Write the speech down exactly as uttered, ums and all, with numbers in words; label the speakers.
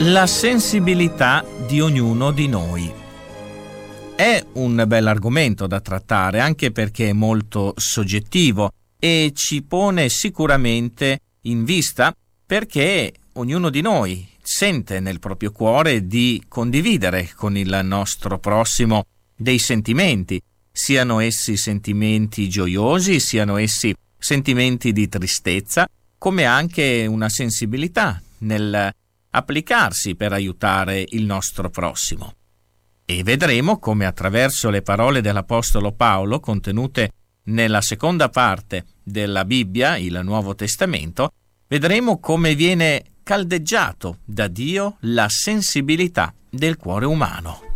Speaker 1: La sensibilità di ognuno di noi. È un bell'argomento da trattare, anche perché è molto soggettivo e ci pone sicuramente in vista, perché ognuno di noi sente nel proprio cuore di condividere con il nostro prossimo dei sentimenti, siano essi sentimenti gioiosi, siano essi sentimenti di tristezza, come anche una sensibilità nel applicarsi per aiutare il nostro prossimo. E vedremo come attraverso le parole dell'Apostolo Paolo contenute nella seconda parte della Bibbia, il Nuovo Testamento, vedremo come viene caldeggiato da Dio la sensibilità del cuore umano.